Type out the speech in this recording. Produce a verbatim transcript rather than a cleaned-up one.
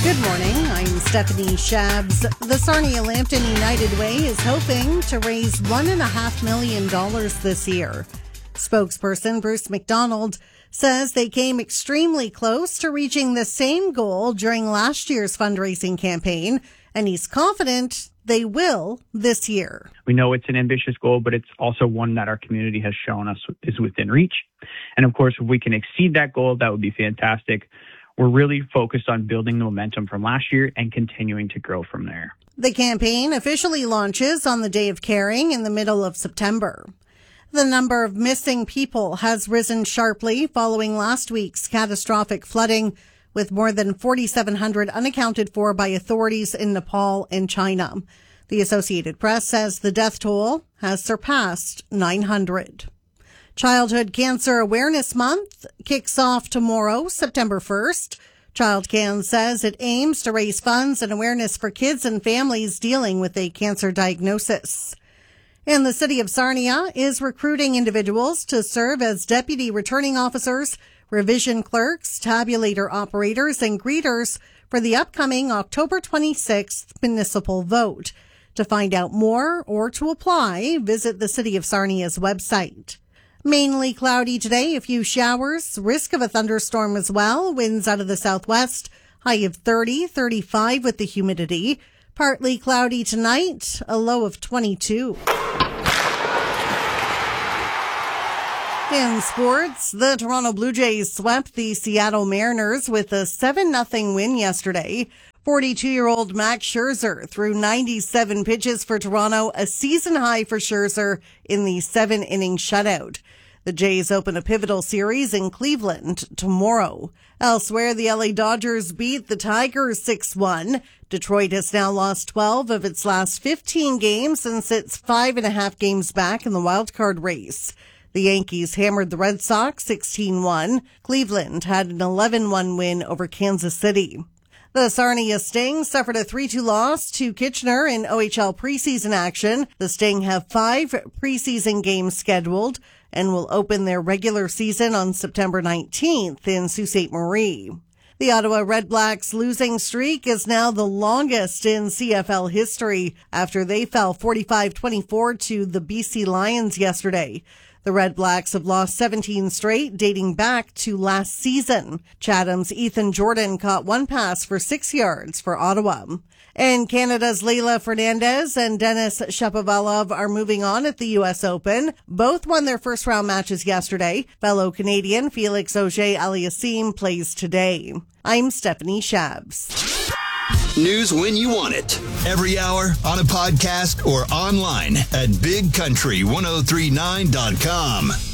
Good morning, I'm Stephanie Shabs. The Sarnia-Lambton United Way is hoping to raise one point five million dollars this year. Spokesperson Bruce McDonald says they came extremely close to reaching the same goal during last year's fundraising campaign, and he's confident they will this year. We know it's an ambitious goal, but it's also one that our community has shown us is within reach. And of course, if we can exceed that goal, that would be fantastic. We're really focused on building the momentum from last year and continuing to grow from there. The campaign officially launches on the Day of Caring in the middle of September. The number of missing people has risen sharply following last week's catastrophic flooding, with more than forty-seven hundred unaccounted for by authorities in Nepal and China. The Associated Press says the death toll has surpassed nine hundred. Childhood Cancer Awareness Month kicks off tomorrow, September first. ChildCan says it aims to raise funds and awareness for kids and families dealing with a cancer diagnosis. And the city of Sarnia is recruiting individuals to serve as deputy returning officers, revision clerks, tabulator operators, and greeters for the upcoming October twenty-sixth municipal vote. To find out more or to apply, visit the City of Sarnia's website. Mainly cloudy today, a few showers, risk of a thunderstorm as well, winds out of the southwest, high of thirty, thirty-five with the humidity. Partly cloudy tonight, a low of twenty-two. In sports, the Toronto Blue Jays swept the Seattle Mariners with a seven nothing win yesterday. forty-two-year-old Max Scherzer threw ninety-seven pitches for Toronto, a season high for Scherzer in the seven-inning shutout. The Jays open a pivotal series in Cleveland tomorrow. Elsewhere, the L A Dodgers beat the Tigers six one. Detroit has now lost twelve of its last fifteen games and sits five and a half games back in the wildcard race. The Yankees hammered the Red Sox sixteen one. Cleveland had an eleven one win over Kansas City. The Sarnia Sting suffered a three two loss to Kitchener in O H L preseason action. The Sting have five preseason games scheduled and will open their regular season on September nineteenth in Sault Ste. Marie. The Ottawa Redblacks losing streak is now the longest in C F L history after they fell forty-five twenty-four to the B C Lions yesterday. The Red Blacks have lost seventeen straight, dating back to last season. Chatham's Ethan Jordan caught one pass for six yards for Ottawa. And Canada's Leila Fernandez and Denis Shapovalov are moving on at the U S Open. Both won their first-round matches yesterday. Fellow Canadian Felix Auger-Aliassime plays today. I'm Stephanie Shabs. News when you want it. Every hour, on a podcast, or online at big country ten thirty-nine dot com.